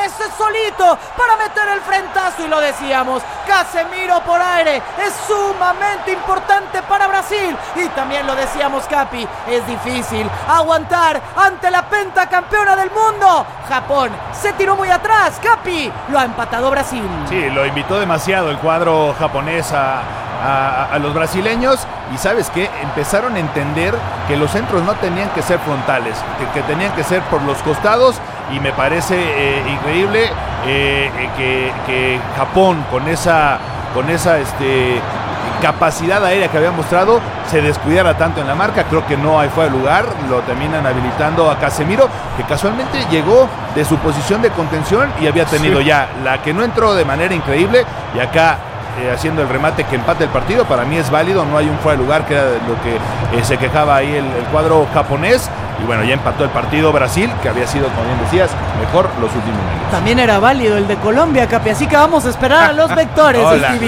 aparece solito para meter el frentazo y lo decíamos, Casemiro por aire es sumamente importante para Brasil y también lo decíamos, Capi, es difícil aguantar ante la pentacampeona del mundo. Japón se tiró muy atrás, Capi, lo ha empatado Brasil. Sí, lo invitó demasiado el cuadro japonés a los brasileños y ¿sabes qué? Empezaron a entender que los centros no tenían que ser frontales, que tenían que ser por los costados y me parece increíble que Japón con esa capacidad aérea que había mostrado se descuidara tanto en la marca. Creo que no hay fuera de lugar, lo terminan habilitando a Casemiro, que casualmente llegó de su posición de contención y había tenido ya la que no entró de manera increíble y acá haciendo el remate que empate el partido. Para mí es válido, no hay un fuera de lugar, que era lo que se quejaba ahí el cuadro japonés. Y bueno, ya empató el partido Brasil, que había sido, como bien decías, mejor los últimos minutos. También era válido el de Colombia, Capi, así que vamos a esperar a los vectores.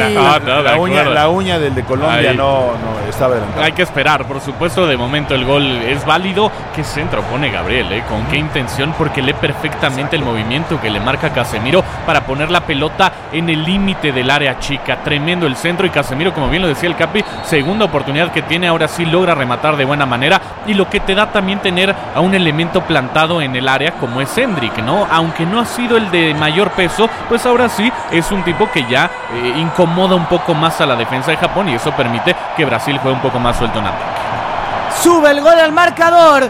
La uña del de Colombia no estaba adelantado. Hay que esperar, por supuesto. De momento el gol es válido. ¿Qué centro pone Gabriel? ¿Con qué intención? Porque lee perfectamente el movimiento que le marca Casemiro para poner la pelota en el límite del área chica. Tremendo el centro y Casemiro, como bien lo decía el Capi, segunda oportunidad que tiene, ahora sí logra rematar de buena manera. Y lo que te da también tener a un elemento plantado en el área como es Endrick, ¿no? Aunque no ha sido el de mayor peso, pues ahora sí es un tipo que ya incomoda un poco más a la defensa de Japón y eso permite que Brasil juegue un poco más suelto en ataque. Sube el gol al marcador,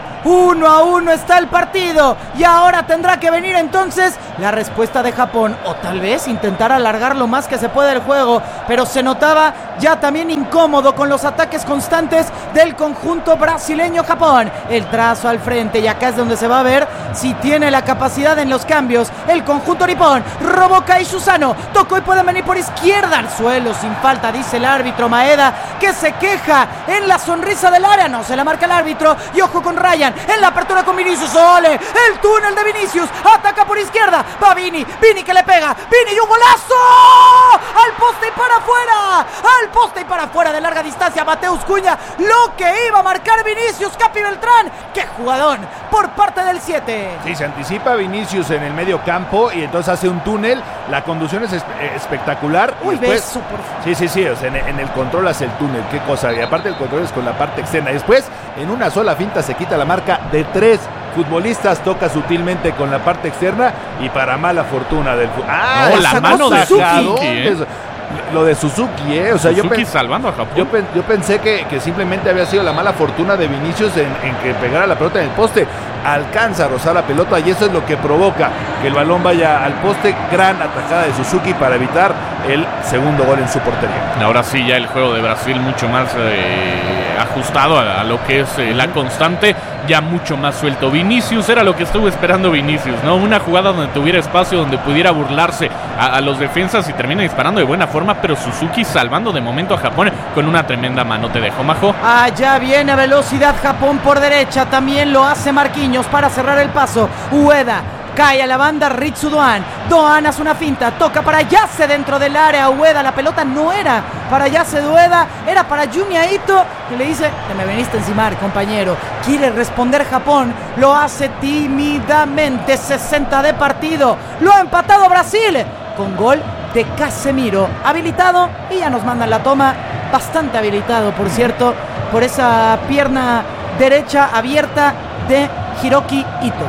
1-1 está el partido y ahora tendrá que venir entonces la respuesta de Japón o tal vez intentar alargar lo más que se puede el juego, pero se notaba ya también incómodo con los ataques constantes del conjunto brasileño Japón. El trazo al frente y acá es donde se va a ver si tiene la capacidad en los cambios el conjunto nipón. Robó Kai Susano, tocó y puede venir por izquierda al suelo sin falta, dice el árbitro Maeda, que se queja en la sonrisa del área, no se la marca el árbitro y ojo con Ryan en la apertura con Vinicius. ¡Ole! El túnel de Vinicius, ataca por izquierda, va Vini que le pega, Vini y un golazo al poste y para afuera, al poste y para afuera de larga distancia. Mateus Cunha, lo que iba a marcar Vinicius. Capi Beltrán, qué jugadón por parte del 7. Sí, se anticipa Vinicius en el medio campo y entonces hace un túnel, la conducción es espectacular. Uy, después, beso, por favor. Sí, o sea, en el control hace el túnel, qué cosa, y aparte el control es con la parte externa. Después, en una sola finta se quita la marca de 3 futbolistas, toca sutilmente con la parte externa y para mala fortuna del la mano de Suzuki, lo de Suzuki, o sea, Suzuki salvando a Japón. Yo pensé que simplemente había sido la mala fortuna de Vinicius en que pegara la pelota en el poste. Alcanza a rozar la pelota y eso es lo que provoca que el balón vaya al poste. Gran atajada de Suzuki para evitar el segundo gol en su portería. Ahora sí, ya el juego de Brasil mucho más ajustado a lo que es la constante, ya mucho más suelto. Vinicius era lo que estuvo esperando Vinicius, ¿no? Una jugada donde tuviera espacio, donde pudiera burlarse a los defensas y termina disparando de buena forma, pero Suzuki salvando de momento a Japón con una tremenda mano. ¿Te dejó, Majo? Allá viene a velocidad Japón por derecha, también lo hace Marquinhos para cerrar el paso. Ueda cae a la banda, Ritsu Doan hace una finta, toca para Yase dentro del área. Ueda, la pelota no era para Yase de Ueda, era para Junya Ito, que le dice, te me veniste a encimar, compañero. Quiere responder Japón, lo hace tímidamente. 60 de partido, lo ha empatado Brasil con gol de Casemiro, habilitado, y ya nos mandan la toma, bastante habilitado por cierto, por esa pierna derecha abierta de Hiroki Ito.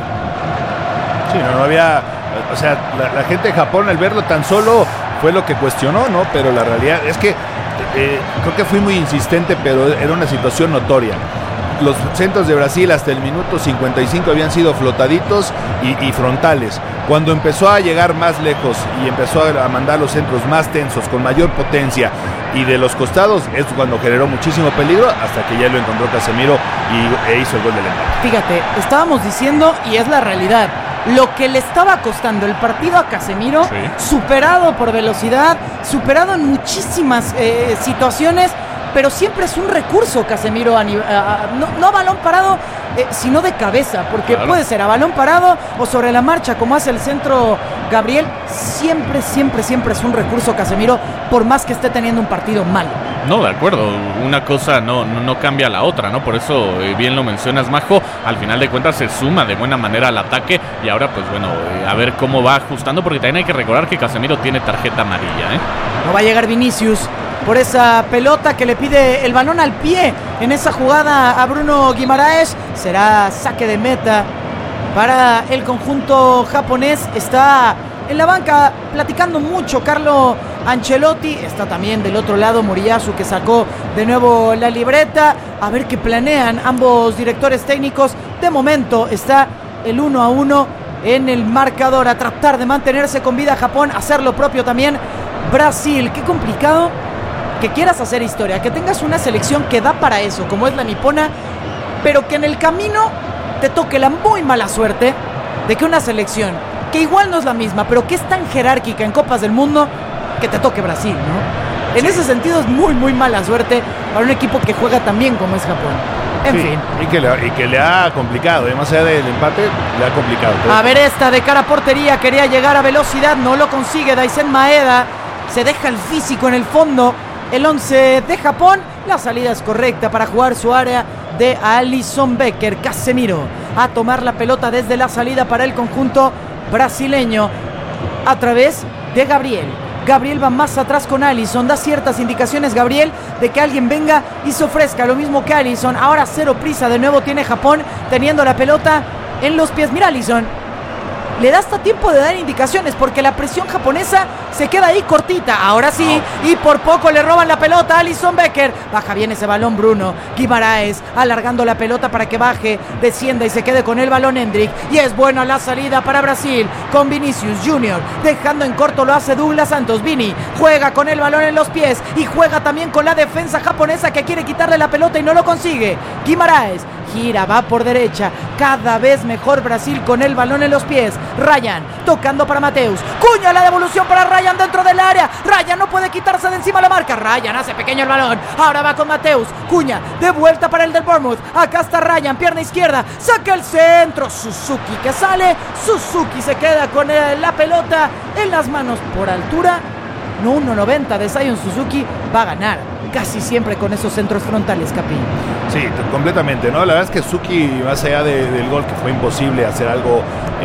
Sí, no había, o sea, la gente de Japón al verlo tan solo fue lo que cuestionó, ¿no? Pero la realidad es que creo que fui muy insistente, pero era una situación notoria. Los centros de Brasil hasta el minuto 55 habían sido flotaditos y frontales. Cuando empezó a llegar más lejos y empezó a mandar los centros más tensos, con mayor potencia y de los costados, es cuando generó muchísimo peligro hasta que ya lo encontró Casemiro e hizo el gol del empate. Fíjate, estábamos diciendo, y es la realidad, lo que le estaba costando el partido a Casemiro, superado por velocidad, superado en muchísimas situaciones, pero siempre es un recurso Casemiro, no a balón parado, sino de cabeza, porque puede ser a balón parado o sobre la marcha, como hace el centro Gabriel. Siempre es un recurso Casemiro, por más que esté teniendo un partido malo. No, de acuerdo, una cosa no cambia a la otra, ¿no? Por eso, bien lo mencionas, Majo, al final de cuentas se suma de buena manera al ataque y ahora, pues bueno, a ver cómo va ajustando, porque también hay que recordar que Casemiro tiene tarjeta amarilla, ¿eh? No va a llegar Vinicius por esa pelota que le pide el balón al pie en esa jugada a Bruno Guimaraes. Será saque de meta para el conjunto japonés. Está en la banca platicando mucho Carlo Ancelotti. Está también del otro lado Moriyasu, que sacó de nuevo la libreta. A ver qué planean ambos directores técnicos. De momento está el 1-1 en el marcador. A tratar de mantenerse con vida Japón, hacer lo propio también Brasil. Qué complicado que quieras hacer historia, que tengas una selección que da para eso, como es la nipona, pero que en el camino te toque la muy mala suerte de que una selección que igual no es la misma, pero que es tan jerárquica en Copas del Mundo, que te toque Brasil, ¿no? En ese sentido es muy, muy mala suerte para un equipo que juega tan bien como es Japón. En fin. Y que le ha complicado, más allá del empate, le ha complicado. A ver esta de cara a portería, quería llegar a velocidad, no lo consigue Daisen Maeda, se deja el físico en el fondo. El 11 de Japón, la salida es correcta para jugar su área de Alisson Becker. Casemiro a tomar la pelota desde la salida para el conjunto brasileño a través de Gabriel. Gabriel va más atrás con Alisson, da ciertas indicaciones Gabriel de que alguien venga y se ofrezca, lo mismo que Alisson. Ahora cero prisa, de nuevo tiene Japón teniendo la pelota en los pies. Mira Alisson, le da hasta tiempo de dar indicaciones porque la presión japonesa se queda ahí cortita. Ahora sí, y por poco le roban la pelota a Alisson Becker. Baja bien ese balón Bruno Guimaraes, alargando la pelota para que baje, descienda y se quede con el balón Hendrick. Y es buena la salida para Brasil con Vinicius Junior, dejando en corto lo hace Douglas Santos. Vini juega con el balón en los pies y juega también con la defensa japonesa que quiere quitarle la pelota y no lo consigue. Guimaraes gira, va por derecha, cada vez mejor Brasil con el balón en los pies. Ryan tocando para Mateus, Cunha, la devolución para Ryan dentro del área. Ryan no puede quitarse de encima la marca. Ryan hace pequeño el balón, ahora va con Mateus. Cunha de vuelta para el del Bournemouth. Acá está Ryan, pierna izquierda, saca el centro. Suzuki que sale, Suzuki se queda con la pelota en las manos por altura. No, 1.90 de Zion Suzuki va a ganar casi siempre con esos centros frontales, Capi. Sí, completamente, ¿no? La verdad es que Suzuki, más allá del gol, que fue imposible hacer algo,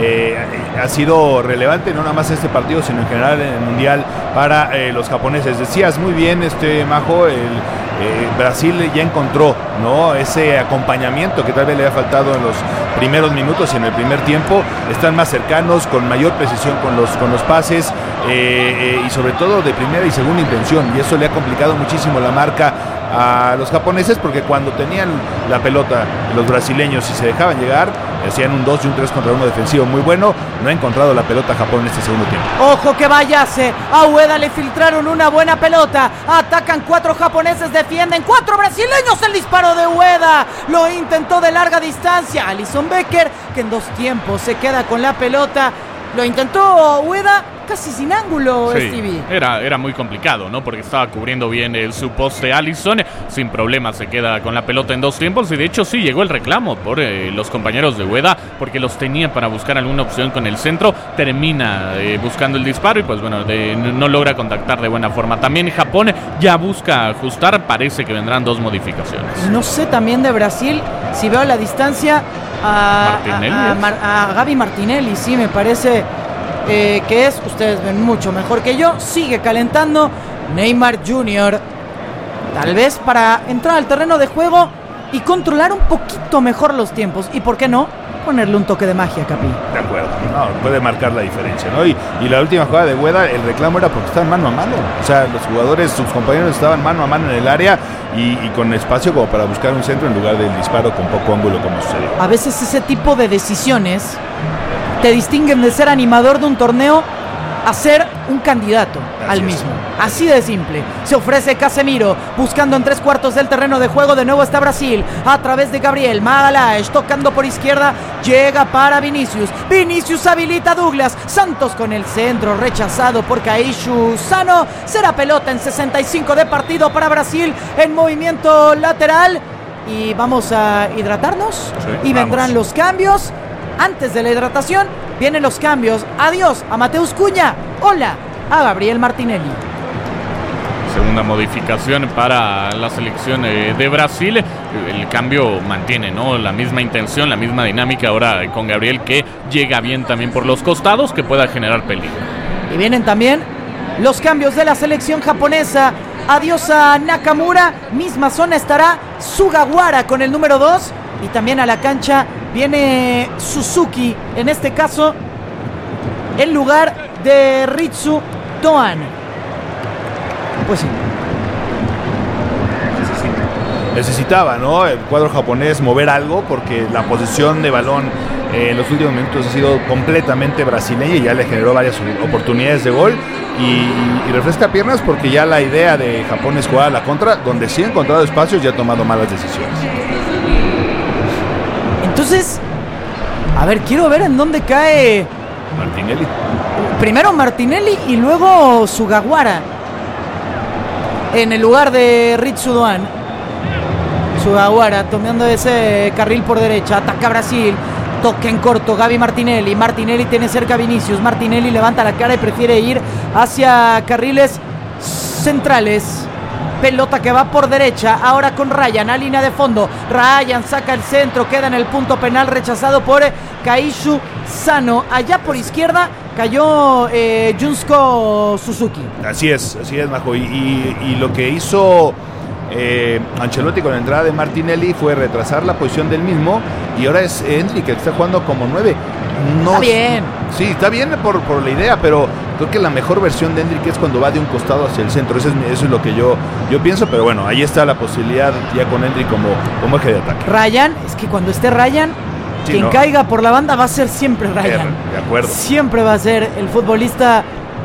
ha sido relevante, no nada más este partido, sino en general en el Mundial para los japoneses. Decías muy bien, Majo, Brasil ya encontró, ¿no?, ese acompañamiento que tal vez le había faltado en los primeros minutos y en el primer tiempo. Están más cercanos, con mayor precisión con los pases, y sobre todo de primera y segunda intención, y eso le ha complicado muchísimo la marca a los japoneses, porque cuando tenían la pelota los brasileños y se dejaban llegar, hacían un 2 y un 3 contra 1 defensivo muy bueno. No ha encontrado la pelota Japón en este segundo tiempo. Ojo que vayase, a Ueda le filtraron una buena pelota, atacan 4 japoneses, defienden 4 brasileños. El disparo de Ueda lo intentó de larga distancia. Alisson Becker, que en 2 tiempos se queda con la pelota. Lo intentó Ueda casi sin ángulo, sí, Stevie. Era muy complicado, ¿no? Porque estaba cubriendo bien su poste Alisson. Sin problema se queda con la pelota en 2 tiempos. Y de hecho sí llegó el reclamo por los compañeros de Ueda, porque los tenía para buscar alguna opción con el centro. Termina buscando el disparo y pues bueno, no logra contactar de buena forma. También Japón ya busca ajustar. Parece que vendrán 2 modificaciones. No sé también de Brasil, si veo a la distancia a Gaby Martinelli, sí, me parece que es, ustedes ven mucho mejor que yo, sigue calentando Neymar Jr., tal vez para entrar al terreno de juego y controlar un poquito mejor los tiempos, y por qué no, ponerle un toque de magia, Capi. De acuerdo, no, puede marcar la diferencia, ¿no? Y la última jugada de Ueda, el reclamo era porque estaban mano a mano, o sea, los jugadores, sus compañeros estaban mano a mano en el área y con espacio como para buscar un centro en lugar del disparo con poco ángulo, como sucedió. A veces ese tipo de decisiones te distinguen de ser animador de un torneo a ser un candidato al mismo. Así de simple. Se ofrece Casemiro, buscando en 3/4 del terreno de juego. De nuevo está Brasil, a través de Gabriel Magalhaes, tocando por izquierda, llega para Vinicius. Vinicius habilita a Douglas Santos con el centro, rechazado por Kaishu Sano. Será pelota en 65 de partido para Brasil en movimiento lateral. Y vamos a hidratarnos, y vendrán los cambios. Antes de la hidratación vienen los cambios. Adiós a Mateus Cunha. Hola a Gabriel Martinelli. Segunda modificación para la selección de Brasil. El cambio mantiene, ¿no?, la misma intención, la misma dinámica ahora con Gabriel, que llega bien también por los costados, que pueda generar peligro. Y vienen también los cambios de la selección japonesa. Adiós a Nakamura, misma zona estará Sugawara con el número 2. Y también a la cancha viene Suzuki, en este caso en lugar de Ritsu Doan. Pues sí. Necesitaba, ¿no?, el cuadro japonés mover algo, porque la posesión de balón en los últimos minutos ha sido completamente brasileña y ya le generó varias oportunidades de gol y refresca piernas, porque ya la idea de Japón es jugar a la contra, donde sí ha encontrado espacios y ha tomado malas decisiones. Entonces, a ver, quiero ver en dónde cae Martinelli. Primero Martinelli y luego Sugawara en el lugar de Ritsu Doan. Sugawara tomando ese carril por derecha, ataca Brasil, toque en corto, Gaby Martinelli. Martinelli tiene cerca a Vinicius. Martinelli levanta la cara y prefiere ir hacia carriles centrales. Pelota que va por derecha, ahora con Ryan a línea de fondo. Ryan saca el centro, queda en el punto penal, rechazado por Kaishu Sano. Allá por izquierda cayó Junsko Suzuki. Así es, Majo. Y lo que hizo Ancelotti con la entrada de Martinelli fue retrasar la posición del mismo, y ahora es Endrick el que está jugando como 9. No, está bien. Sí, está bien por la idea, pero creo que la mejor versión de Endrick es cuando va de un costado hacia el centro. Eso es lo que yo pienso, pero bueno, ahí está la posibilidad ya con Endrick como eje de ataque. Ryan, es que cuando esté Ryan, sí, quien caiga por la banda va a ser siempre Ryan. De acuerdo. Siempre va a ser el futbolista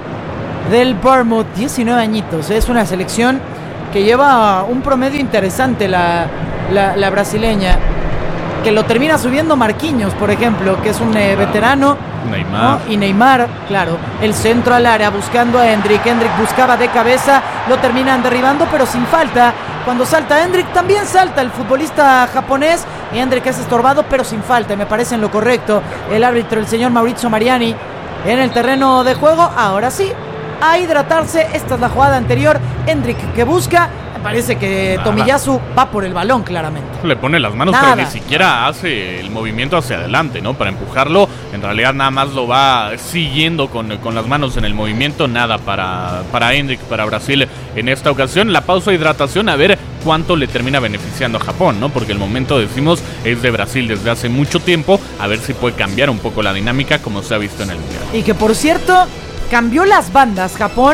del Bournemouth. 19 añitos, es una selección que lleva un promedio interesante la brasileña, que lo termina subiendo Marquinhos, por ejemplo, que es un veterano. Neymar. ¿No? Y Neymar, claro. El centro al área buscando a Endrick. Endrick buscaba de cabeza, lo terminan derribando, pero sin falta. Cuando salta Endrick, también salta el futbolista japonés. Y Endrick es estorbado, pero sin falta. Me parece en lo correcto el árbitro, el señor Maurizio Mariani, en el terreno de juego. Ahora sí, a hidratarse. Esta es la jugada anterior. Endrick que busca. Me parece que Tomiyasu va por el balón claramente. Le pone las manos, pero ni siquiera hace el movimiento hacia adelante, ¿no?, para empujarlo. En realidad nada más lo va siguiendo con las manos en el movimiento. Nada para Endrick, para Brasil en esta ocasión. La pausa de hidratación, a ver cuánto le termina beneficiando a Japón, ¿no? Porque el momento, decimos, es de Brasil desde hace mucho tiempo. A ver si puede cambiar un poco la dinámica, como se ha visto en el Mundial. Y que, por cierto, cambió las bandas Japón,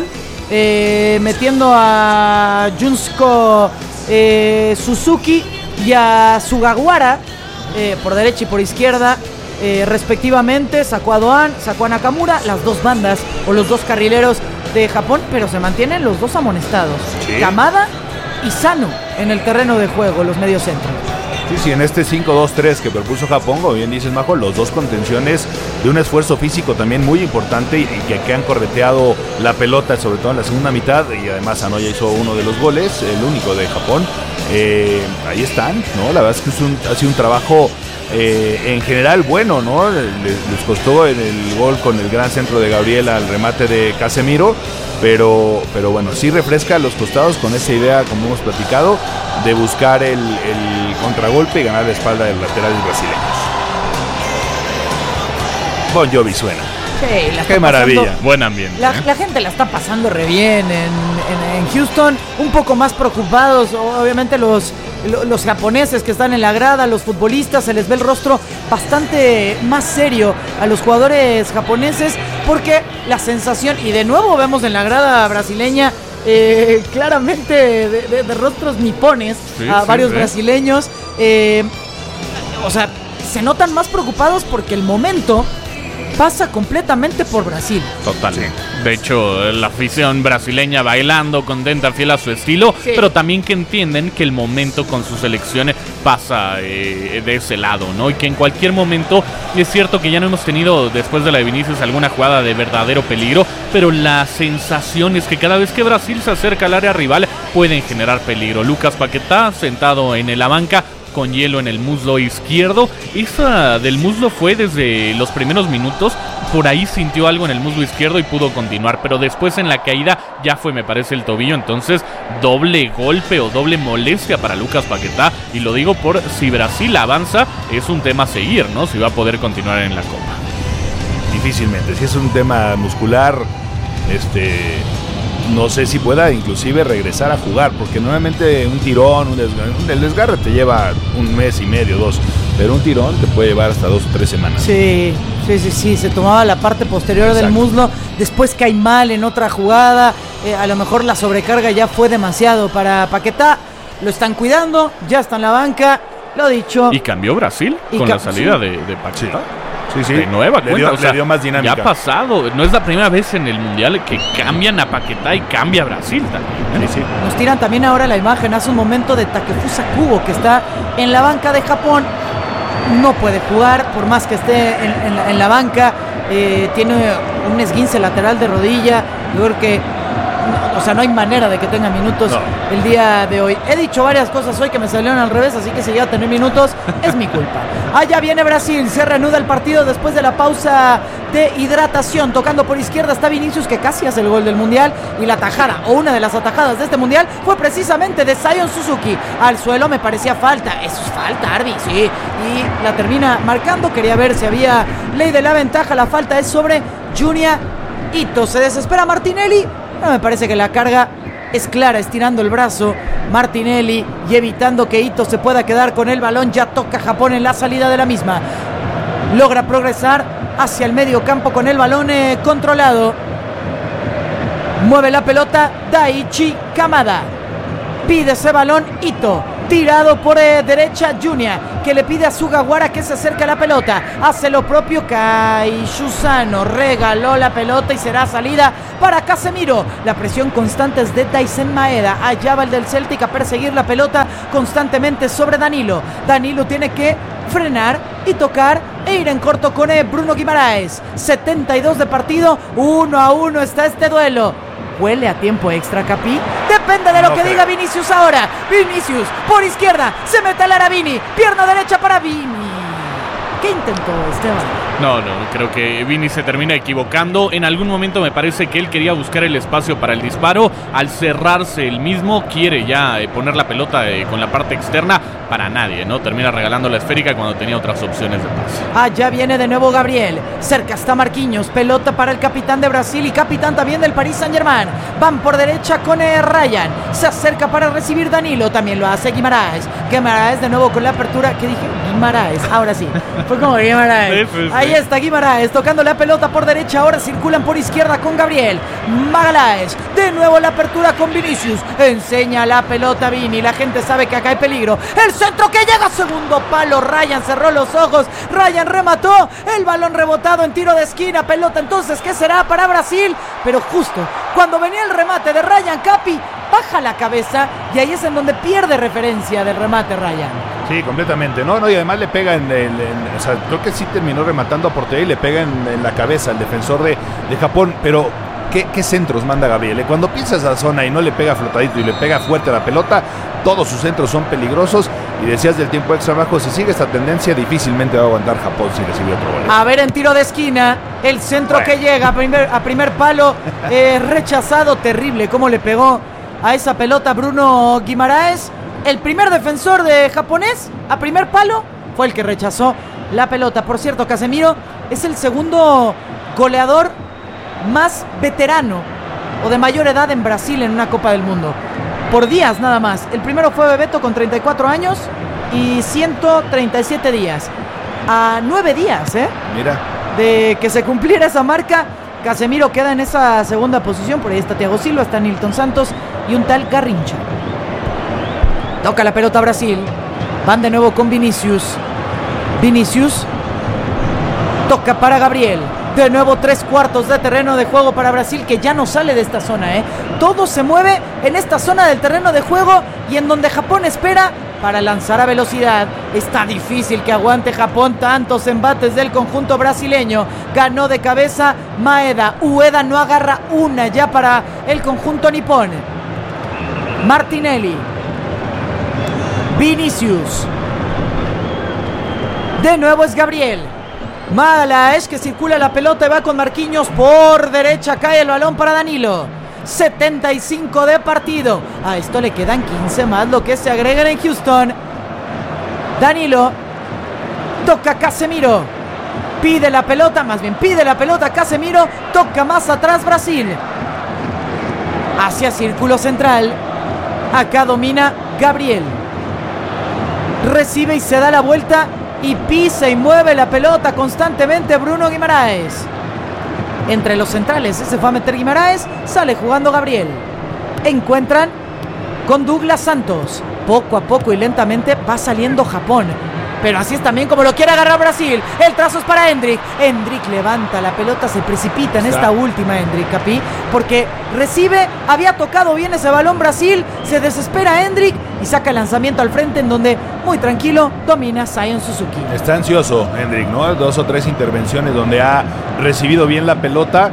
metiendo a Junsko Suzuki y a Sugawara por derecha y por izquierda, respectivamente. Sacó a Doan, sacó a Nakamura, las dos bandas o los dos carrileros de Japón, pero se mantienen los dos amonestados, sí. Kamada y Sano en el terreno de juego, los mediocentros. Sí, en este 5-2-3 que propuso Japón, como bien dices, Majo, los dos contenciones de un esfuerzo físico también muy importante y que han correteado la pelota, sobre todo en la segunda mitad, y además Anoya hizo uno de los goles, el único de Japón. Ahí están, ¿no? La verdad es que ha sido un trabajo en general bueno, ¿no? Les costó en el gol con el gran centro de Gabriel al remate de Casemiro, pero bueno, sí refresca los costados con esa idea, como hemos platicado, de buscar el contragolpe y ganar la espalda del lateral brasileño. Bon Jovi suena. Sí, qué maravilla. Buen ambiente. La gente la está pasando re bien en Houston, un poco más preocupados, obviamente los japoneses que están en la grada, los futbolistas, se les ve el rostro bastante más serio a los jugadores japoneses, porque la sensación, y de nuevo vemos en la grada brasileña claramente de rostros nipones, varios brasileños, o sea, se notan más preocupados porque el momento pasa completamente por Brasil. Total. Sí. De hecho, la afición brasileña bailando, contenta, fiel a su estilo, sí. Pero también que entienden que el momento con su selección pasa de ese lado, ¿no? Y que en cualquier momento, es cierto que ya no hemos tenido, después de la de Vinicius, alguna jugada de verdadero peligro, pero la sensación es que cada vez que Brasil se acerca al área rival, pueden generar peligro. Lucas Paquetá, sentado en la banca, con hielo en el muslo izquierdo. Esa del muslo fue desde los primeros minutos. Por ahí sintió algo en el muslo izquierdo y pudo continuar, pero después en la caída ya fue, me parece, el tobillo. Entonces doble golpe o doble molestia para Lucas Paquetá, y lo digo por si Brasil avanza, es un tema a seguir, ¿no? Si va a poder continuar en la Copa. Difícilmente, si es un tema muscular, no sé si pueda inclusive regresar a jugar, porque nuevamente un tirón, el desgarre te lleva un mes y medio, 2, pero un tirón te puede llevar hasta 2 o 3 semanas. Sí, se tomaba la parte posterior del muslo, después cae mal en otra jugada, a lo mejor la sobrecarga ya fue demasiado para Paquetá, lo están cuidando, ya está en la banca, lo dicho. Y cambió Brasil con la salida de Paquetá. Sí. De nueva cuenta, le dio más dinámica. Ya ha pasado, no es la primera vez en el Mundial que cambian a Paquetá y cambia Brasil también. Sí. Nos tiran también ahora la imagen hace un momento de Takefusa Kubo, que está en la banca de Japón. No puede jugar, por más que esté en la banca. Tiene un esguince lateral de rodilla. Yo creo que no hay manera de que tenga minutos el día de hoy. He dicho varias cosas hoy que me salieron al revés, así que si llega a tener minutos es mi culpa. Allá viene Brasil, se reanuda el partido después de la pausa de hidratación. Tocando por izquierda está Vinicius, que casi hace el gol del Mundial, y la atajada, o una de las atajadas de este Mundial, fue precisamente de Zion Suzuki. Al suelo, me parecía falta. Eso es falta, Arby, sí. Y la termina marcando. Quería ver si había ley de la ventaja. La falta es sobre Junya Ito. Se desespera Martinelli. No, me parece que la carga es clara, estirando el brazo Martinelli y evitando que Ito se pueda quedar con el balón. Ya toca Japón en la salida de la misma. Logra progresar hacia el medio campo con el balón controlado. Mueve la pelota Daichi Kamada. Pide ese balón Ito. Tirado por derecha Junya, que le pide a Sugawara que se acerque a la pelota. Hace lo propio Kai Shusano. Regaló la pelota y será salida para Casemiro. La presión constante es de Taisen Maeda. Allá va el del Celtic a perseguir la pelota constantemente sobre Danilo. Danilo tiene que frenar y tocar e ir en corto con Bruno Guimaraes. 72 de partido, 1-1 está este duelo. ¿Huele a tiempo extra, Capi? Depende de lo que diga Vinicius ahora. Vinicius por izquierda, se mete al área Vini, pierna derecha para Vini. ¿Qué intentó Esteban? No, creo que Vini se termina equivocando. En algún momento me parece que él quería buscar el espacio para el disparo. Al cerrarse el mismo, quiere ya poner la pelota con la parte externa. Para nadie, ¿no? Termina regalando la esférica cuando tenía otras opciones de pase. Allá viene de nuevo Gabriel. Cerca está Marquinhos. Pelota para el capitán de Brasil y capitán también del Paris Saint-Germain. Van por derecha con Ryan. Se acerca para recibir Danilo. También lo hace Guimaraes. Guimaraes de nuevo con la apertura. ¿Qué dije? Guimaraes. Ahora sí. Fue como Guimaraes. Sí. Ahí está Guimaraes tocando la pelota por derecha. Ahora circulan por izquierda con Gabriel. Magalhaes. De nuevo la apertura con Vinicius. Enseña la pelota Vini. La gente sabe que acá hay peligro. El centro que llega a segundo palo. Ryan cerró los ojos. Ryan remató. El balón rebotado en tiro de esquina. Pelota entonces que será para Brasil. Pero justo cuando venía el remate de Ryan, Capi baja la cabeza y ahí es en donde pierde referencia del remate Ryan. Sí, completamente. No, y además le pega o sea, creo que sí terminó rematando a portería y le pega en la cabeza al defensor de Japón. Pero ¿qué centros manda Gabriel? Cuando piensa esa zona y no le pega flotadito y le pega fuerte a la pelota, todos sus centros son peligrosos. Y decías del tiempo extra bajo, si sigue esta tendencia difícilmente va a aguantar Japón si recibe otro gol. A ver, en tiro de esquina, el centro que llega a primer palo, rechazado, terrible cómo le pegó a esa pelota Bruno Guimaraes. El primer defensor de japonés a primer palo fue el que rechazó la pelota. Por cierto, Casemiro es el segundo goleador más veterano o de mayor edad en Brasil en una Copa del Mundo. Por días nada más. El primero fue Bebeto con 34 años y 137 días. A 9 días, Mira. de que se cumpliera esa marca, Casemiro queda en esa segunda posición. Por ahí está Thiago Silva, está Nilton Santos y un tal Garrincha. Toca la pelota Brasil. Van de nuevo con Vinicius. Vinicius toca para Gabriel. De nuevo 3/4 de terreno de juego para Brasil, que ya no sale de esta zona, Todo se mueve en esta zona del terreno de juego y en donde Japón espera para lanzar a velocidad. Está difícil que aguante Japón tantos embates del conjunto brasileño. Ganó de cabeza Maeda. Ueda no agarra una ya para el conjunto nipón. Martinelli. Vinicius. De nuevo es Gabriel Magalhães que circula la pelota y va con Marquinhos por derecha. Cae el balón para Danilo. 75 de partido. A esto le quedan 15 más lo que se agregan en Houston. Danilo toca Casemiro. Pide la pelota Casemiro. Toca más atrás Brasil. Hacia círculo central. Acá domina Gabriel. Recibe y se da la vuelta y pisa y mueve la pelota constantemente Bruno Guimaraes. Entre los centrales se fue a meter Guimaraes. Sale jugando Gabriel. Encuentran con Douglas Santos. Poco a poco y lentamente va saliendo Japón. Pero así es también como lo quiere agarrar Brasil. El trazo es para Endrick. Endrick levanta la pelota, se precipita en esta última Endrick, Capi. Porque recibe, había tocado bien ese balón Brasil. Se desespera Endrick y saca el lanzamiento al frente en donde muy tranquilo domina Zion Suzuki. Está ansioso Endrick, ¿no? 2 o 3 intervenciones donde ha recibido bien la pelota.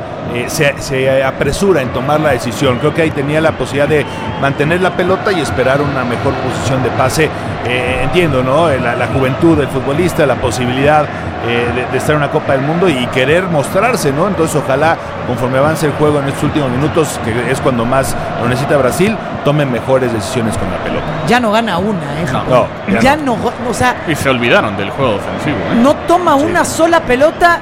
Se apresura en tomar la decisión. Creo que ahí tenía la posibilidad de mantener la pelota y esperar una mejor posición de pase. Entiendo, ¿no? La juventud del futbolista, la posibilidad de estar en una Copa del Mundo y querer mostrarse, ¿no? Entonces ojalá conforme avance el juego en estos últimos minutos, que es cuando más lo necesita Brasil, tomen mejores decisiones con la pelota. Ya no gana una, Japón. No, o sea, y se olvidaron del juego ofensivo, No toma una sola pelota.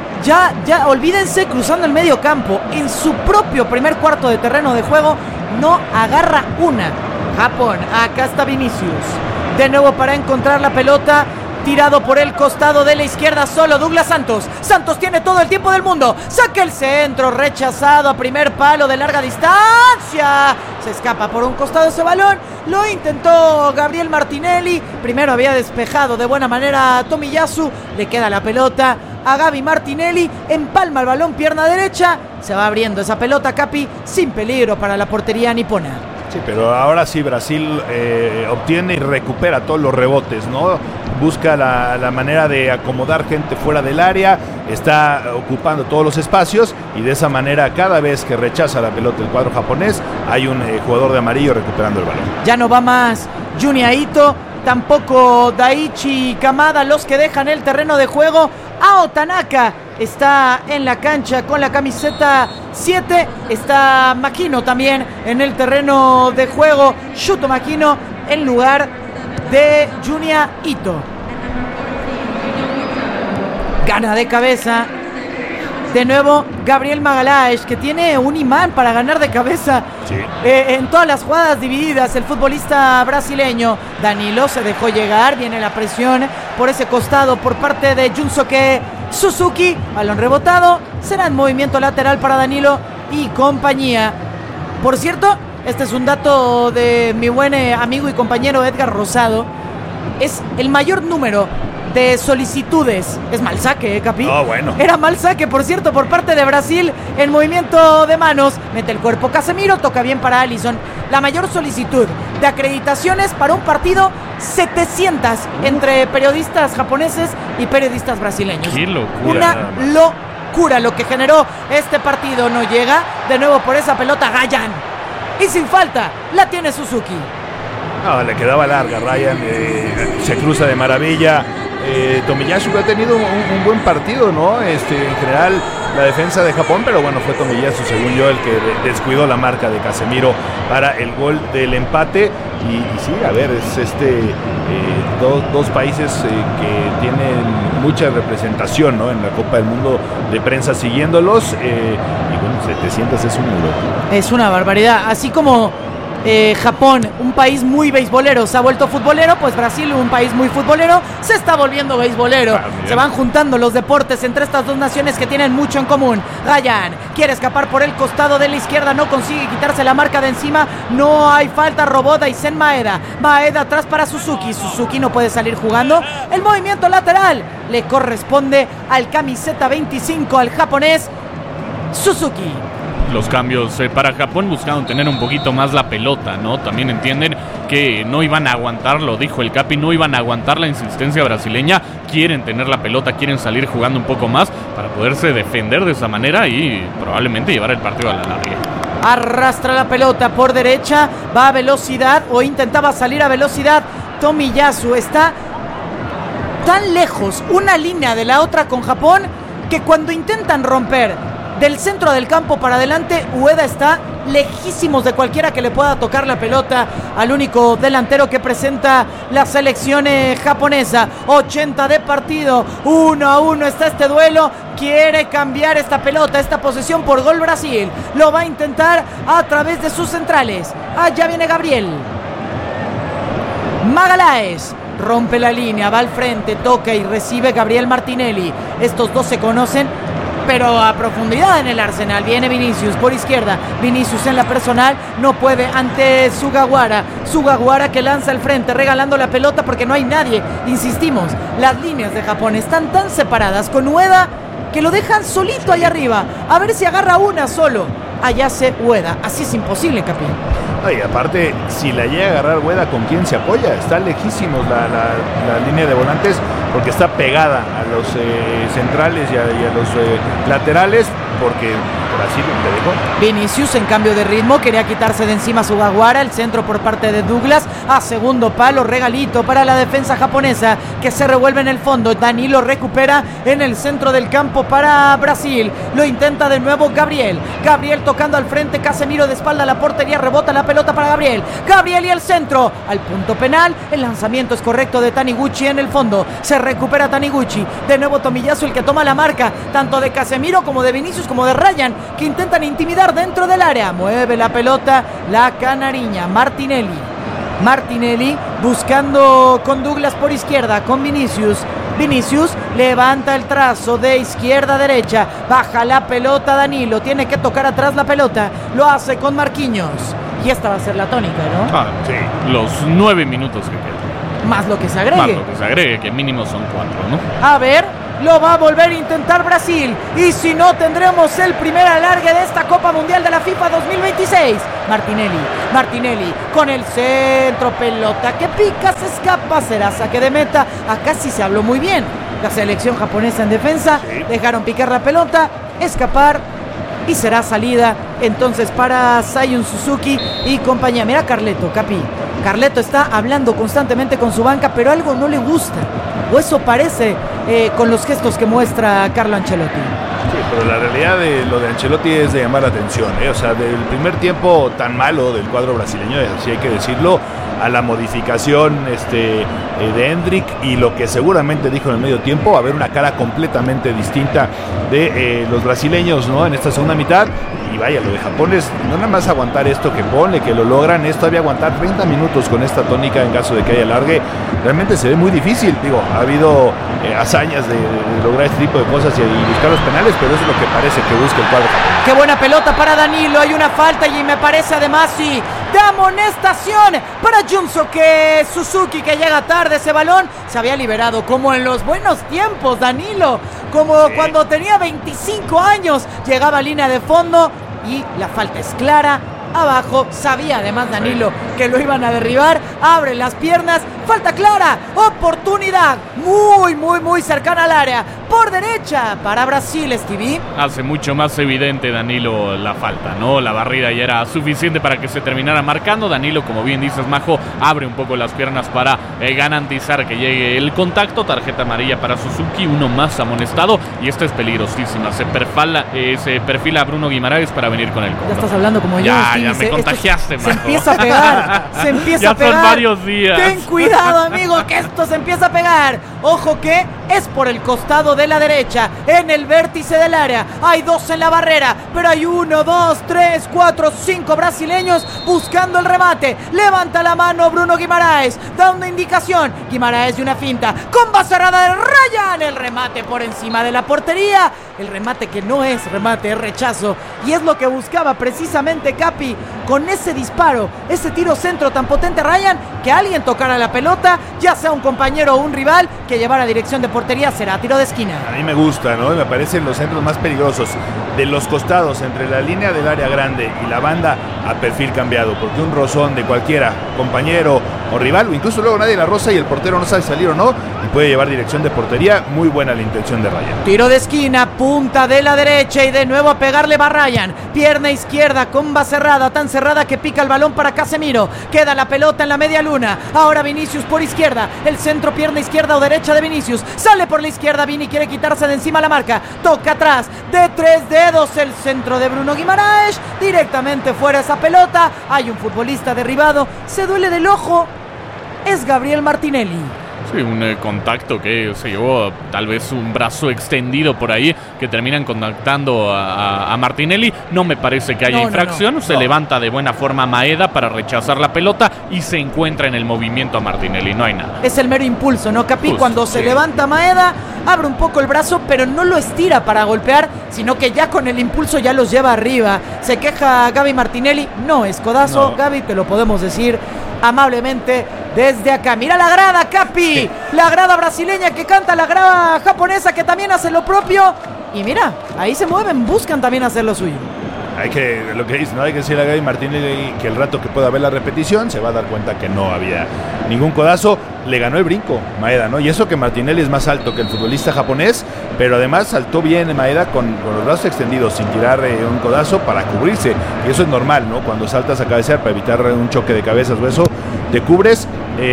Ya, olvídense cruzando el medio campo. En su propio primer cuarto de terreno de juego no agarra una. Japón, acá está Vinicius. De nuevo para encontrar la pelota. Tirado por el costado de la izquierda solo Douglas Santos. Santos tiene todo el tiempo del mundo. Saca el centro, rechazado a primer palo de larga distancia. Se escapa por un costado ese balón. Lo intentó Gabriel Martinelli. Primero había despejado de buena manera a Tomiyasu. Le queda la pelota a Gaby Martinelli. Empalma el balón, pierna derecha. Se va abriendo esa pelota, Capi, sin peligro para la portería nipona. Sí, pero ahora sí Brasil obtiene y recupera todos los rebotes, ¿no? Busca la manera de acomodar gente fuera del área, está ocupando todos los espacios y de esa manera cada vez que rechaza la pelota el cuadro japonés hay un jugador de amarillo recuperando el balón. Ya no va más Junya Ito, tampoco Daichi Kamada, los que dejan el terreno de juego. Ao Tanaka está en la cancha con la camiseta 7. Está Makino también en el terreno de juego. Shuto Makino en lugar de Junya Ito. Gana de cabeza. De nuevo Gabriel Magalhães, que tiene un imán para ganar de cabeza. Sí. En todas las jugadas divididas, el futbolista brasileño. Danilo se dejó llegar, viene la presión por ese costado por parte de Junsuke Suzuki. Balón rebotado, será en movimiento lateral para Danilo y compañía. Por cierto, este es un dato de mi buen amigo y compañero Edgar Rosado. Es el mayor número de solicitudes. Es mal saque, Capi. Bueno. Era mal saque, por cierto, por parte de Brasil en movimiento de manos. Mete el cuerpo Casemiro, toca bien para Alisson. La mayor solicitud de acreditaciones para un partido, 700 entre periodistas japoneses y periodistas brasileños. ¡Qué locura! Una locura lo que generó este partido. No llega de nuevo por esa pelota Ryan. Y sin falta, la tiene Suzuki. No, le quedaba larga Ryan, se cruza de maravilla. Tomiyasu ha tenido un buen partido, ¿no? En general la defensa de Japón, pero bueno, fue Tomiyasu, según yo, el que descuidó la marca de Casemiro para el gol del empate. Y sí, a ver, es dos países que tienen mucha representación, ¿no? En la Copa del Mundo de prensa siguiéndolos. Y bueno, 700 es un número. Es una barbaridad. Así como Japón, un país muy beisbolero, se ha vuelto futbolero, pues Brasil, un país muy futbolero, se está volviendo beisbolero. Se van juntando los deportes entre estas dos naciones que tienen mucho en común. Ryan quiere escapar por el costado de la izquierda, no consigue quitarse la marca de encima, no hay falta, robó Daisen Maeda. Maeda atrás para Suzuki. Suzuki no puede salir jugando. El movimiento lateral le corresponde al camiseta 25, al japonés Suzuki. Los cambios para Japón buscaron tener un poquito más la pelota, ¿no? También entienden que no iban a aguantar, lo dijo el Capi, no iban a aguantar la insistencia brasileña. Quieren tener la pelota, quieren salir jugando un poco más para poderse defender de esa manera y probablemente llevar el partido a la larga. Arrastra la pelota por derecha, va a velocidad o intentaba salir a velocidad. Tomiyasu está tan lejos una línea de la otra con Japón que cuando intentan romper del centro del campo para adelante, Ueda está lejísimos de cualquiera que le pueda tocar la pelota al único delantero que presenta la selección japonesa. 80 de partido, 1-1 está este duelo. Quiere cambiar esta pelota, esta posesión por gol Brasil. Lo va a intentar a través de sus centrales. Allá viene Gabriel Magalhães. Rompe la línea, va al frente, toca y recibe Gabriel Martinelli. Estos dos se conocen, pero a profundidad en el Arsenal. Viene Vinicius por izquierda, Vinicius en la personal, no puede ante Sugawara que lanza al frente, regalando la pelota porque no hay nadie. Insistimos, las líneas de Japón están tan separadas con Ueda que lo dejan solito ahí arriba, a ver si agarra una solo. Allá se Ueda, así es imposible, Capi. Y aparte, si la llega a agarrar Ueda, ¿con quién se apoya? Está lejísimos la línea de volantes porque está pegada a los centrales y a los laterales, porque Brasil te dejó. Vinicius en cambio de ritmo quería quitarse de encima a Sugawara. El centro por parte de Douglas a segundo palo, regalito para la defensa japonesa que se revuelve en el fondo. Danilo recupera en el centro del campo para Brasil. Lo intenta de nuevo Gabriel tocando al frente, Casemiro de espalda a la portería, rebota la pelota para Gabriel y el centro al punto penal. El lanzamiento es correcto de Taniguchi en el fondo, se recupera Taniguchi, de nuevo Tomiyasu el que toma la marca tanto de Casemiro como de Vinicius como de Ryan, que intentan intimidar dentro del área. Mueve la pelota la canariña Martinelli buscando con Douglas por izquierda, con Vinicius levanta el trazo de izquierda a derecha, baja la pelota Danilo, tiene que tocar atrás la pelota, lo hace con Marquinhos y esta va a ser la tónica, ¿no? Sí, los 9 minutos que quedan. Más lo que se agregue. Que mínimo son 4, ¿no? A ver, lo va a volver a intentar Brasil. Y si no, tendremos el primer alargue de esta Copa Mundial de la FIFA 2026. Martinelli con el centro, pelota que pica, se escapa, será saque de meta. Acá sí se habló muy bien. La selección japonesa en defensa, dejaron picar la pelota, escapar y será salida entonces para Sayun Suzuki y compañía. Mira Carleto, Capi. Carleto está hablando constantemente con su banca, pero algo no le gusta. O eso parece con los gestos que muestra Carlo Ancelotti. Sí, pero la realidad de lo de Ancelotti es de llamar la atención, O sea, del primer tiempo tan malo del cuadro brasileño, así hay que decirlo, a la modificación de Endrick y lo que seguramente dijo en el medio tiempo, a ver una cara completamente distinta de los brasileños, ¿no? En esta segunda mitad. Y vaya, lo de Japón es no nada más aguantar esto que lo logran, es todavía aguantar 30 minutos con esta tónica en caso de que haya alargue. Realmente se ve muy difícil, ha habido hazañas de lograr este tipo de cosas y buscar los penales, pero eso es lo que parece que busca el cuadro japonés. Qué buena pelota para Danilo, hay una falta y me parece además de amonestación para Junsuke Suzuki, que llega tarde. Ese balón se había liberado como en los buenos tiempos, Danilo, como cuando tenía 25 años, llegaba a línea de fondo y la falta es clara. Abajo, sabía además Danilo que lo iban a derribar, abre las piernas, falta clara, oportunidad muy cercana al área, por derecha para Brasil, Stevie. Hace mucho más evidente Danilo la falta, ¿no? La barrida ya era suficiente para que se terminara marcando. Danilo, como bien dices, Majo, abre un poco las piernas para garantizar que llegue el contacto. Tarjeta amarilla para Suzuki, uno más amonestado y esta es peligrosísima. Se perfila Bruno Guimaraes para venir con el control. Ya estás hablando como yo. Ya me contagiaste, Majo. Se empieza a pegar, ya son varios días. Ten cuidado, amigo, que esto se empieza a pegar. Ojo que es por el costado de la derecha, en el vértice del área. Hay 2 en la barrera, pero hay 1, 2, 3, 4, 5 brasileños buscando el remate. Levanta la mano Bruno Guimaraes, da una indicación. Guimaraes de una finta, comba cerrada de Ryan. El remate por encima de la portería. El remate que no es remate, es rechazo. Y es lo que buscaba precisamente Capi con ese disparo, ese tiro centro tan potente Ryan, que alguien tocara la pelota, ya sea un compañero o un rival, que llevara a dirección de portería. Será tiro de esquina. A mí me gusta, ¿no? Me parecen los centros más peligrosos de los costados, entre la línea del área grande y la banda, a perfil cambiado, porque un rozón de cualquiera, compañero o rival, o incluso luego nadie la roza y el portero no sabe salir o no, y puede llevar dirección de portería. Muy buena la intención de Ryan. Tiro de esquina, punta de la derecha y de nuevo a pegarle va Ryan. Pierna izquierda, comba cerrada, tan cerrada que pica el balón para Casemiro. Queda la pelota en la media luna. Ahora Vinicius por izquierda. El centro, pierna izquierda o derecha de Vinicius. Sale por la izquierda, Vini quiere quitarse de encima la marca. Toca atrás, de 3 dedos el centro de Bruno Guimaraes. Directamente fuera esa pelota. Hay un futbolista derribado. Se duele del ojo. Es Gabriel Martinelli. Sí, un contacto que se llevó tal vez un brazo extendido por ahí, que terminan contactando a Martinelli. No me parece que haya infracción. Se levanta de buena forma Maeda para rechazar la pelota y se encuentra en el movimiento a Martinelli. No hay nada. Es el mero impulso, ¿no, Capi? Cuando se levanta Maeda, abre un poco el brazo, pero no lo estira para golpear, sino que ya con el impulso ya los lleva arriba. Se queja Gaby Martinelli. No es codazo, no. Gaby, te lo podemos decir amablemente desde acá. Mira la grada, Capi. La grada brasileña que canta, la grada japonesa que también hace lo propio. Y mira, ahí se mueven, buscan también hacer lo suyo. Hay que, lo que dice, ¿no? Hay que decirle a Gaby Martinelli que el rato que pueda ver la repetición se va a dar cuenta que no había ningún codazo. Le ganó el brinco Maeda, ¿no? Y eso que Martinelli es más alto que el futbolista japonés, pero además saltó bien Maeda con los brazos extendidos sin tirar un codazo para cubrirse. Y eso es normal, ¿no? Cuando saltas a cabecear para evitar un choque de cabezas o eso, te cubres.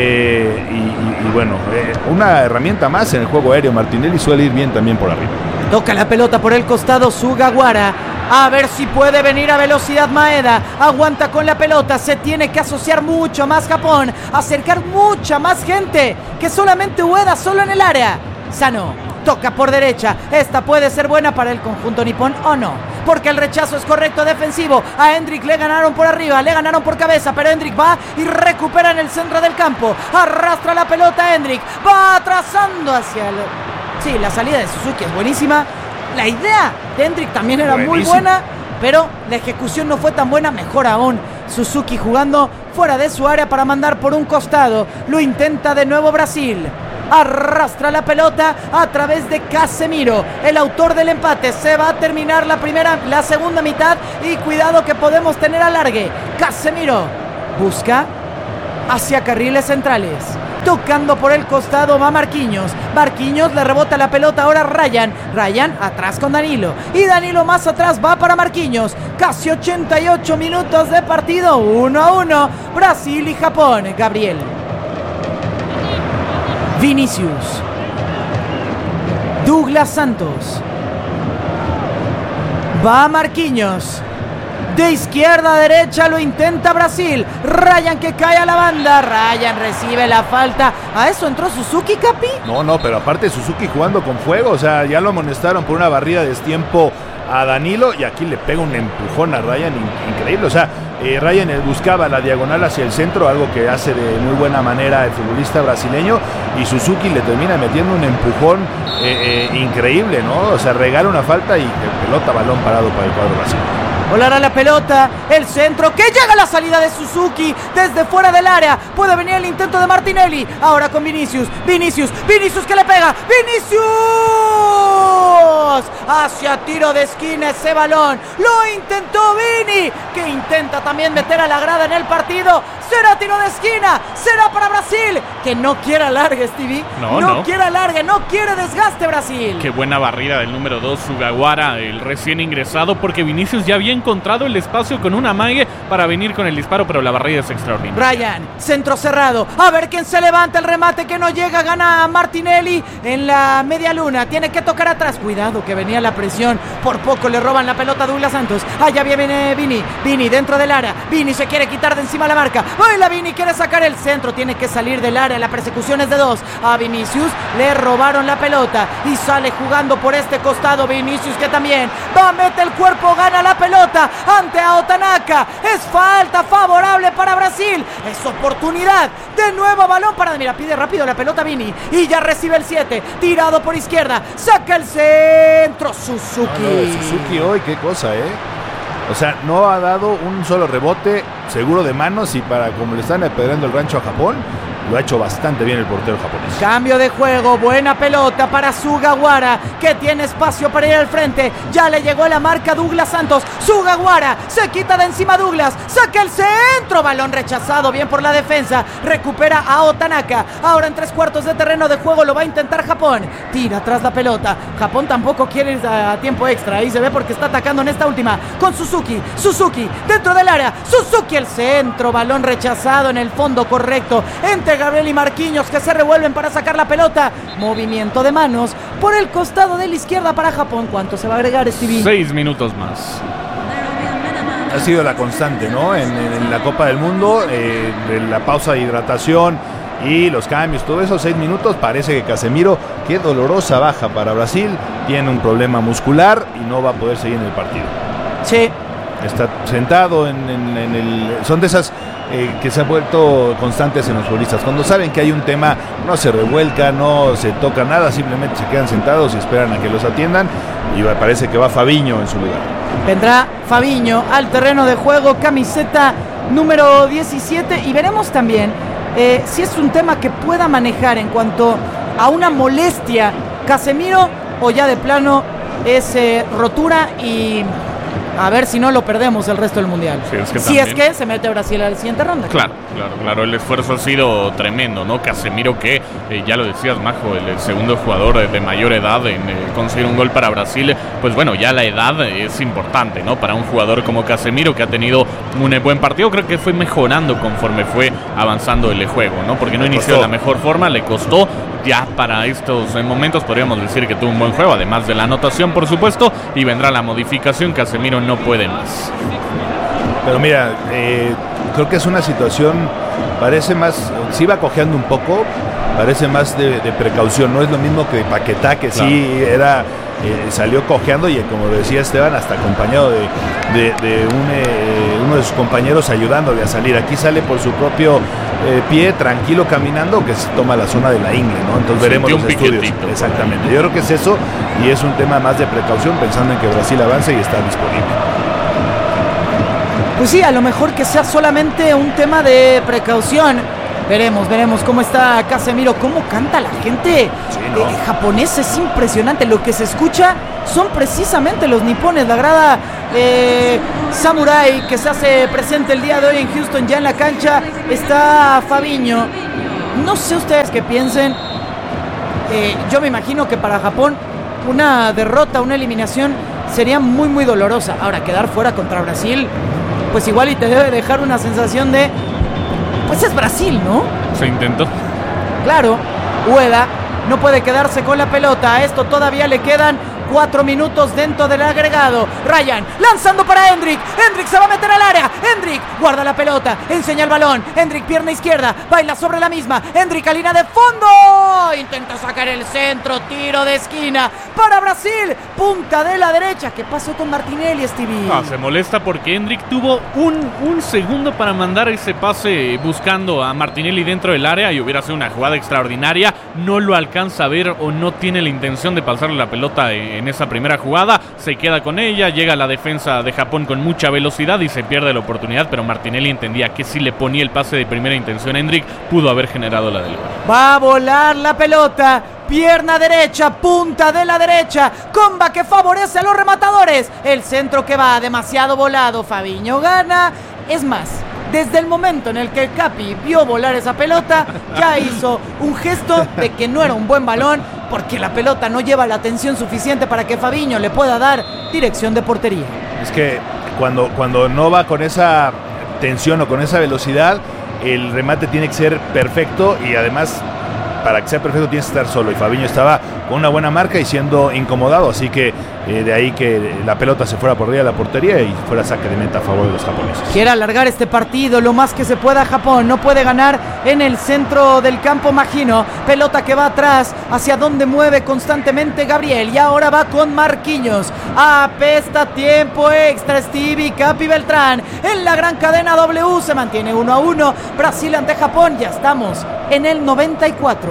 Y bueno, una herramienta más en el juego aéreo. Martinelli suele ir bien también por arriba. Toca la pelota por el costado Sugawara. A ver si puede venir a velocidad Maeda. Aguanta con la pelota. Se tiene que asociar mucho más Japón. Acercar mucha más gente que solamente Ueda solo en el área. Sano. Toca por derecha. Esta puede ser buena para el conjunto nipón o no. Porque el rechazo es correcto defensivo. A Hendrik le ganaron por arriba, le ganaron por cabeza, pero Hendrik va y recupera en el centro del campo. Arrastra la pelota Hendrik. Va trazando hacia el... Sí, la salida de Suzuki es buenísima. La idea de Hendrik también era muy buena, pero la ejecución no fue tan buena. Mejor aún, Suzuki jugando fuera de su área para mandar por un costado. Lo intenta de nuevo Brasil. Arrastra la pelota a través de Casemiro, el autor del empate. Se va a terminar la segunda mitad y cuidado que podemos tener alargue. Casemiro busca hacia carriles centrales. Tocando por el costado va Marquinhos. Marquinhos le rebota la pelota ahora Ryan. Ryan atrás con Danilo. Y Danilo más atrás va para Marquinhos. Casi 88 minutos de partido. 1-1. Brasil y Japón. Gabriel. Vinicius. Douglas Santos. Va Marquinhos. De izquierda a derecha lo intenta Brasil. Ryan que cae a la banda. Ryan recibe la falta. ¿A eso entró Suzuki, Capi? No, pero aparte Suzuki jugando con fuego. O sea, ya lo amonestaron por una barrida de destiempo a Danilo y aquí le pega un empujón a Ryan increíble. O sea, Ryan buscaba la diagonal hacia el centro, algo que hace de muy buena manera el futbolista brasileño, y Suzuki le termina metiendo un empujón increíble, ¿no? O sea, regala una falta y pelota, balón parado para el cuadro brasileño. Volará la pelota, el centro, que llega la salida de Suzuki desde fuera del área. Puede venir el intento de Martinelli. Ahora con Vinicius que le pega. ¡Vinicius! Hacia tiro de esquina ese balón. Lo intentó Vini, que intenta también meter a la grada en el partido. Será tiro de esquina, será para Brasil, que no quiere alargue, Stevie. No quiere alargue, no quiere desgaste Brasil. Qué buena barrida del número 2, Sugawara, el recién ingresado, porque Vinicius ya había encontrado el espacio con una amague para venir con el disparo, pero la barrida es extraordinaria. Ryan, centro cerrado, a ver quién se levanta, el remate que no llega, gana Martinelli en la media luna, tiene que tocar atrás, cuidado que venía la presión, por poco le roban la pelota a Douglas Santos. Allá viene Vini dentro del área, Vini se quiere quitar de encima la marca. ¡Ay, la Vini quiere sacar el centro! Tiene que salir del área, la persecución es de 2. A Vinicius le robaron la pelota y sale jugando por este costado Vinicius, que también mete el cuerpo, gana la pelota ante Aotanaka. Es falta favorable para Brasil, es oportunidad, de nuevo balón para... Mira, pide rápido la pelota Vini y ya recibe el 7, tirado por izquierda, saca el centro Suzuki. Suzuki hoy, qué cosa, O sea, no ha dado un solo rebote seguro de manos, y para como le están apedreando el rancho a Japón, lo ha hecho bastante bien el portero japonés. Cambio de juego, buena pelota para Sugawara, que tiene espacio para ir al frente. Ya le llegó la marca Douglas Santos. Sugawara se quita de encima Douglas, saca el centro, balón rechazado, bien por la defensa. Recupera a Otanaka. Ahora en 3/4 de terreno de juego lo va a intentar Japón. Tira atrás la pelota. Japón tampoco quiere ir a tiempo extra. Ahí se ve porque está atacando en esta última con Suzuki. Suzuki dentro del área. Suzuki el centro, balón rechazado en el fondo correcto. Entre Gabriel y Marquinhos, que se revuelven para sacar la pelota. Movimiento de manos por el costado de la izquierda para Japón. ¿Cuánto se va a agregar, Stevie? 6 minutos más. Ha sido la constante, ¿no? En la Copa del Mundo, de la pausa de hidratación y los cambios, todo eso, 6 minutos. Parece que Casemiro, qué dolorosa baja para Brasil, tiene un problema muscular y no va a poder seguir en el partido. Sí. Está sentado son de esas que se han vuelto constantes en los futbolistas. Cuando saben que hay un tema, no se revuelca, no se toca nada, simplemente se quedan sentados y esperan a que los atiendan. Y parece que va Fabinho en su lugar. Vendrá Fabinho al terreno de juego, camiseta número 17. Y veremos también si es un tema que pueda manejar en cuanto a una molestia Casemiro, o ya de plano es rotura y a ver si no lo perdemos el resto del mundial. Sí, es que se mete Brasil a la siguiente ronda. Claro, el esfuerzo ha sido tremendo, ¿no? Casemiro, que ya lo decías, Majo, el segundo jugador de mayor edad en conseguir un gol para Brasil. Pues bueno, ya la edad es importante, ¿no? Para un jugador como Casemiro, que ha tenido un buen partido. Creo que fue mejorando conforme fue avanzando el juego, ¿no? Porque no inició de la mejor forma, le costó. Ya para estos momentos podríamos decir que tuvo un buen juego, además de la anotación, por supuesto, y vendrá la modificación. Casemiro no puede más. Pero mira, creo que es una situación, parece más, sí va cojeando un poco, parece más de precaución. No es lo mismo que Paquetá, que claro, sí era, salió cojeando y, como decía Esteban, hasta acompañado de uno de sus compañeros ayudándole a salir. Aquí sale por su propio pie, tranquilo, caminando, que se toma la zona de la ingle, ¿no? Entonces veremos los estudios. Exactamente, yo creo que es eso, y es un tema más de precaución, pensando en que Brasil avance y está disponible. Pues sí, a lo mejor que sea solamente un tema de precaución. Veremos cómo está Casemiro, cómo canta la gente. Sí, ¿no? Japonés, es impresionante. Lo que se escucha son precisamente los nipones. La grada Samurai, que se hace presente el día de hoy en Houston, ya en la cancha está Fabinho. No sé ustedes qué piensen. Yo me imagino que para Japón una derrota, una eliminación sería muy, muy dolorosa. Ahora, quedar fuera contra Brasil, pues igual y te debe dejar una sensación de, pues es Brasil, ¿no? Se intentó. Claro, Ueda no puede quedarse con la pelota. A esto todavía le quedan 4 minutos dentro del agregado. Ryan lanzando para Hendrik. Hendrik se va a meter al área. Hendrik guarda la pelota, enseña el balón. Hendrik, pierna izquierda, baila sobre la misma. Hendrik a línea de fondo. Intenta sacar el centro, tiro de esquina para Brasil. Punta de la derecha. ¿Qué pasó con Martinelli, Stevie? Se molesta porque Hendrik tuvo un segundo para mandar ese pase buscando a Martinelli dentro del área y hubiera sido una jugada extraordinaria. No lo alcanza a ver o no tiene la intención de pasarle la pelota en esa primera jugada. Se queda con ella, llega la defensa de Japón con mucha velocidad y se pierde la oportunidad, pero Martinelli entendía que si le ponía el pase de primera intención a Hendrik, pudo haber generado la del gol. Va a volar la pelota, pierna derecha, punta de la derecha, comba que favorece a los rematadores, el centro que va demasiado volado. Fabinho gana. Es más, desde el momento en el que el Capi vio volar esa pelota, ya hizo un gesto de que no era un buen balón, porque la pelota no lleva la atención suficiente para que Fabinho le pueda dar dirección de portería. Es que cuando no va con esa tensión o con esa velocidad, el remate tiene que ser perfecto, y además, para que sea perfecto, tienes que estar solo, y Fabinho estaba con una buena marca y siendo incomodado, así que de ahí que la pelota se fuera por arriba de la portería y fuera saque de meta a favor de los japoneses. Quiere alargar este partido lo más que se pueda Japón, no puede ganar en el centro del campo Magino. Pelota que va atrás, hacia donde mueve constantemente Gabriel, y ahora va con Marquinhos. Apesta tiempo extra, Stevie, Capi, Beltrán en la gran cadena W. Se mantiene 1-1 Brasil ante Japón. Ya estamos en el 94.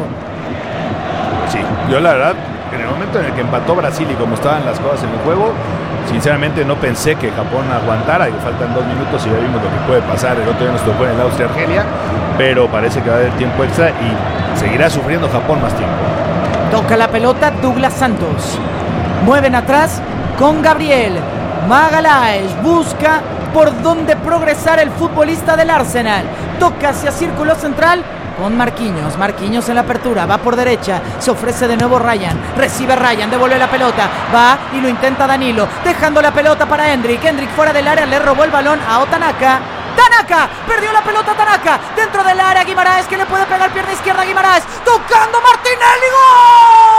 Sí, yo la verdad, en el momento en el que empató Brasil y como estaban las cosas en el juego, sinceramente no pensé que Japón aguantara. Y faltan 2 minutos y ya vimos lo que puede pasar. El otro día nos tocó en el Austria-Argelia, pero parece que va a haber tiempo extra y seguirá sufriendo Japón más tiempo. Toca la pelota Douglas Santos. Mueven atrás con Gabriel. Magalhaes busca por dónde progresar el futbolista del Arsenal. Toca hacia círculo central con Marquinhos. Marquinhos en la apertura, va por derecha, se ofrece de nuevo Ryan, recibe Ryan, devuelve la pelota, va y lo intenta Danilo, dejando la pelota para Endrick. Endrick fuera del área, le robó el balón a Otanaka. Tanaka, perdió la pelota Tanaka, dentro del área Guimaraes que le puede pegar pierna izquierda a Guimaraes, tocando Martinelli, ¡gol!